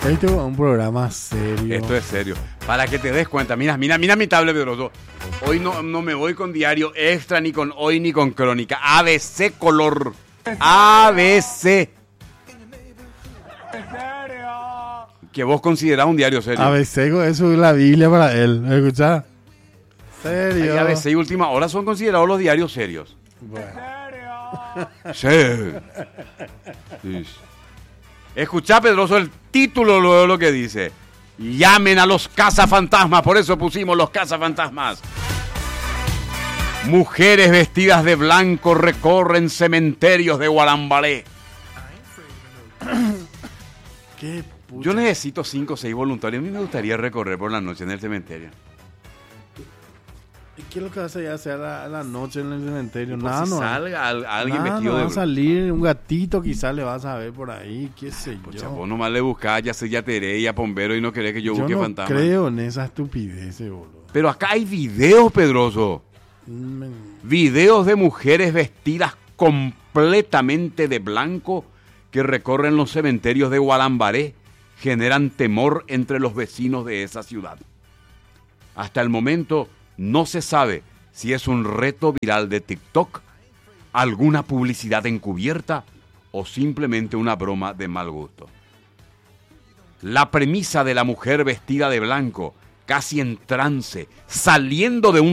Este es un programa serio. Esto es serio. Para que te des cuenta, mira mi tablet, Pedroso. Hoy no me voy con Diario Extra, ni con Hoy, ni con Crónica. ABC Color. ABC. Que vos considerás un diario serio. ABC, eso es la Biblia para él. ¿Me escuchás? Serio. Y ABC y Última Hora son considerados los diarios serios. Bueno. Sí. Sí. Escuchá, Pedroso, el título luego lo que dice. Llamen a los cazafantasmas, por eso pusimos los cazafantasmas. Mujeres vestidas de blanco recorren cementerios de Gualambaré. Qué puta. Yo necesito 5 o 6 voluntarios. A mí me gustaría recorrer por la noche en el cementerio. ¿Y qué es lo que vas a hacer a la noche en el cementerio? Pues Nada, si no. salga alguien Nada, vestido no de va a salir un gatito, quizás le vas a ver por ahí, qué sé Pues yo. vos nomás le buscás, ya sé, ya teré, ya bombero y no querés que yo busque no fantasmas. creo en esa estupidez, boludo. Pero acá hay videos, Pedroso. Videos de mujeres vestidas completamente de blanco que recorren los cementerios de Gualambaré, generan temor entre los vecinos de esa ciudad. Hasta el momento no se sabe si es un reto viral de TikTok, alguna publicidad encubierta o simplemente una broma de mal gusto. La premisa de la mujer vestida de blanco, casi en trance, saliendo de un